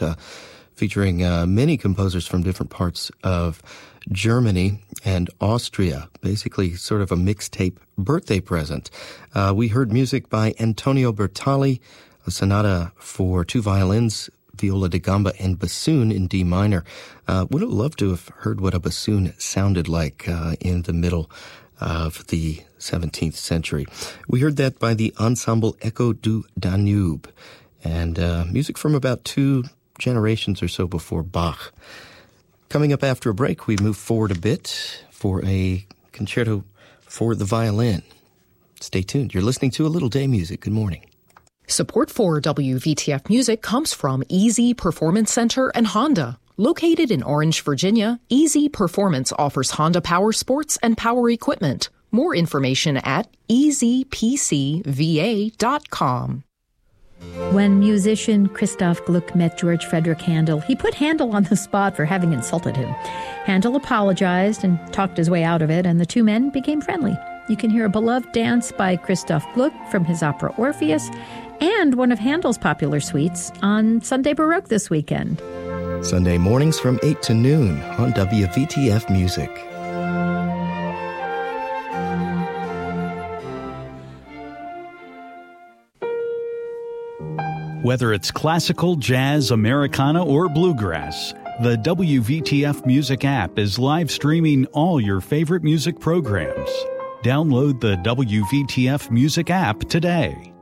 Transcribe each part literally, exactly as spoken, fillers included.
out, uh, featuring uh, many composers from different parts of Germany and Austria, basically sort of a mixtape birthday present. Uh, we heard music by Antonio Bertali, a sonata for two violins, viola da gamba, and bassoon in D minor. Uh, would have loved to have heard what a bassoon sounded like uh, in the middle of the seventeenth century. We heard that by the Ensemble Echo du Danube, and uh, music from about two generations or so before Bach. Coming up after a break, we move forward a bit for a concerto for the violin. Stay tuned. You're listening to A Little Day Music. Good morning. Support for W V T F Music comes from Easy Performance Center and Honda. Located in Orange, Virginia, Easy Performance offers Honda power sports and power equipment. More information at easy p c v a dot com. When musician Christoph Gluck met George Frederick Handel, he put Handel on the spot for having insulted him. Handel apologized and talked his way out of it, and the two men became friendly. You can hear a beloved dance by Christoph Gluck from his opera Orpheus and one of Handel's popular suites on Sunday Baroque this weekend. Sunday mornings from eight to noon on W V T F Music. Whether it's classical, jazz, Americana, or bluegrass, the W V T F Music app is live streaming all your favorite music programs. Download the W V T F Music app today.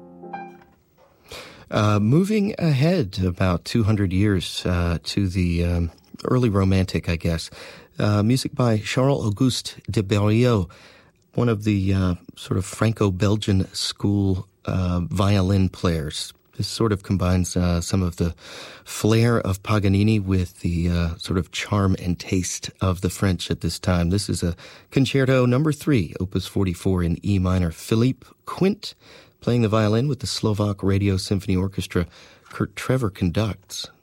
Uh, moving ahead about two hundred years uh, to the um, early Romantic, I guess. Uh, music by Charles-Auguste de Berlioz, one of the uh, sort of Franco-Belgian school uh, violin players. This sort of combines uh, some of the flair of Paganini with the uh, sort of charm and taste of the French at this time. This is a concerto number three, opus forty-four in E minor. Philippe Quint playing the violin with the Slovak Radio Symphony Orchestra. Kurt Trevor conducts.